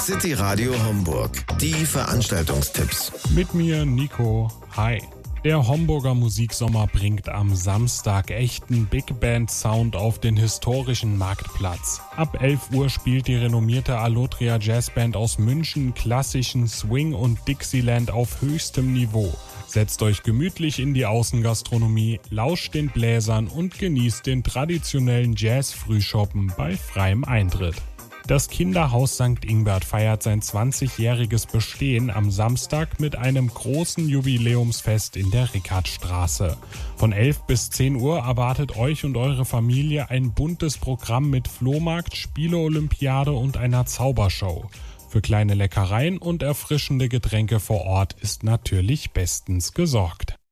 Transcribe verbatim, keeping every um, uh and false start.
City Radio Homburg. Die Veranstaltungstipps. Mit mir Nico. Hi. Der Homburger Musiksommer bringt am Samstag echten Big Band Sound auf den historischen Marktplatz. Ab elf Uhr spielt die renommierte Allotria Jazzband aus München klassischen Swing und Dixieland auf höchstem Niveau. Setzt euch gemütlich in die Außengastronomie, lauscht den Bläsern und genießt den traditionellen Jazz-Frühschoppen bei freiem Eintritt. Das Kinderhaus Sankt Ingbert feiert sein zwanzigjähriges Bestehen am Samstag mit einem großen Jubiläumsfest in der Rickardtstraße. Von elf bis zehn Uhr erwartet euch und eure Familie ein buntes Programm mit Flohmarkt, Spiele-Olympiade und einer Zaubershow. Für kleine Leckereien und erfrischende Getränke vor Ort ist natürlich bestens gesorgt.